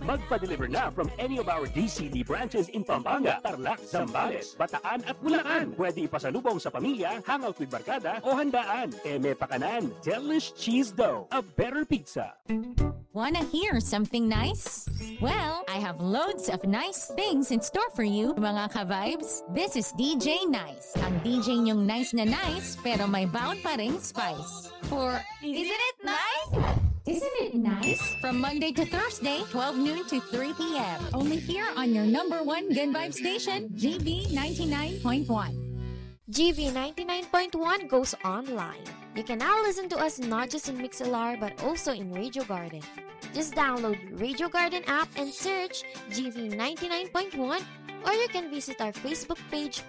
Magpa-deliver na from any of our DCD branches in Pampanga, Tarlac, Zambales, Bataan at Bulacan. Pwede ipasalubong sa pamilya, hangout with barkada o handaan. Eme Pakanan, Delish Cheese Dough, a better pizza. Wanna hear something nice? Well, I have loads of nice things in store for you, mga ka-vibes. This is DJ Nice. Ang DJ nyong nice na nice, pero may bound pa ring spice. For, isn't it nice? Isn't it nice? From Monday to Thursday, 12 noon to 3 p.m. Only here on your number one good vibe station, GB 99.1. GB 99.1 goes online. You can now listen to us not just in MixLR but also in Radio Garden. Just download Radio Garden app and search GB 99.1, or you can visit our Facebook page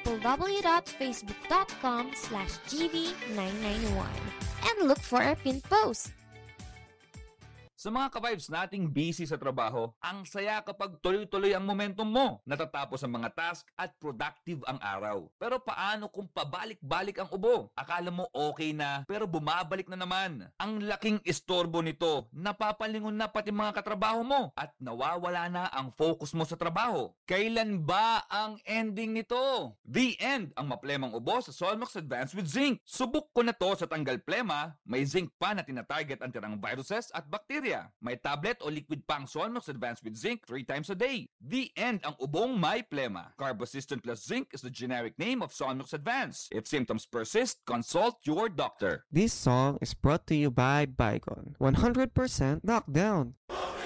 www.facebook.com/GB991 and look for our pinned post. Sa mga ka-vibes nating busy sa trabaho, ang saya kapag tuloy-tuloy ang momentum mo. Natatapos ang mga task at productive ang araw. Pero paano kung pabalik-balik ang ubo? Akala mo okay na, pero bumabalik na naman. Ang laking istorbo nito, napapalingon na pati mga katrabaho mo at nawawala na ang focus mo sa trabaho. Kailan ba ang ending nito? The end ang maplemang ubo sa Solmox Advanced with Zinc. Subok ko na to sa tanggal plema, may zinc pa na tinatarget ang tirang viruses at bacteria. May tablet o liquid pang Solmox Advanced with Zinc 3 times a day. The end ang ubong may plema. Carbosystem plus zinc is the generic name of Solmox Advanced. If symptoms persist, consult your doctor. This song is brought to you by Bygone. 100% knockdown.